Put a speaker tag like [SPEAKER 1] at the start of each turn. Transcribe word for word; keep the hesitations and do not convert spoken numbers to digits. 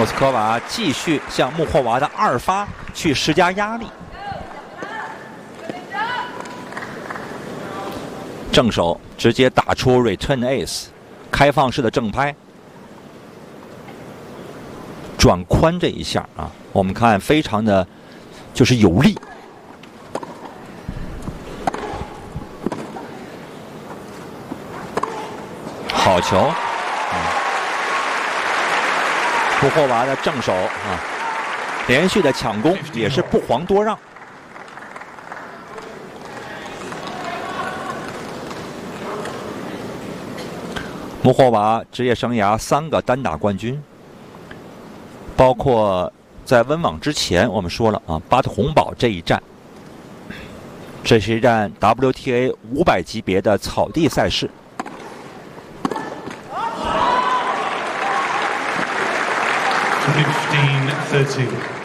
[SPEAKER 1] 诺斯科娃继续向穆霍娃的二发去施加压力。正手直接打出 return ace， 开放式的正拍。转宽这一下啊，我们看非常的就是有力。好球！嗯，穆霍娃的正手啊，连续的抢攻也是不遑多让。穆霍娃职业生涯三个单打冠军，包括在温网之前我们说了啊，巴特洪堡这一战，这是一战 W T A 五百级别的草地赛事。
[SPEAKER 2] fifteen thirty